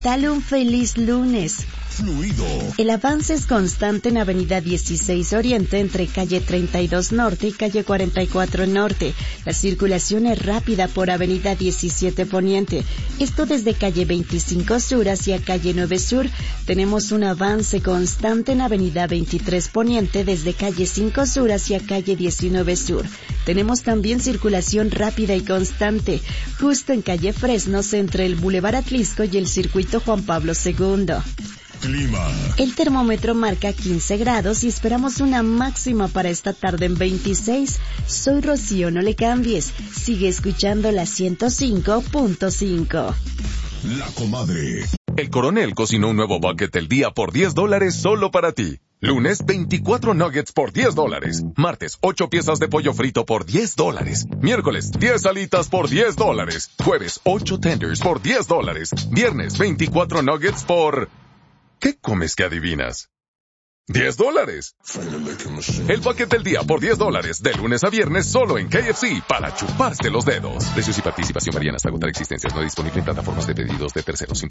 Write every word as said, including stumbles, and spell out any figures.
Tal un feliz lunes. Fluido. El avance es constante en Avenida dieciséis Oriente entre calle treinta y dos Norte y calle cuarenta y cuatro Norte. La circulación es rápida por Avenida diecisiete Poniente. Esto desde calle veinticinco Sur hacia calle nueve Sur. Tenemos un avance constante en Avenida veintitrés Poniente desde calle cinco Sur hacia calle diecinueve Sur. Tenemos también circulación rápida y constante justo en calle Fresnos entre el Boulevard Atlisco y el circuito Juan Pablo segundo. Clima. El termómetro marca quince grados y esperamos una máxima para esta tarde en veintiséis. Soy Rocío, no le cambies. Sigue escuchando la ciento cinco punto cinco. La Comadre. El Coronel cocinó un nuevo bucket del día por diez dólares solo para ti. Lunes, veinticuatro nuggets por diez dólares. Martes, ocho piezas de pollo frito por diez dólares. Miércoles, diez alitas por diez dólares. Jueves, ocho tenders por diez dólares. Viernes, veinticuatro nuggets por... ¿Qué comes que adivinas? ¡diez dólares! El bucket del día por diez dólares, de lunes a viernes solo en K F C, para chuparse los dedos. Precios y participación varían hasta agotar existencias. No disponible en plataformas de pedidos de terceros.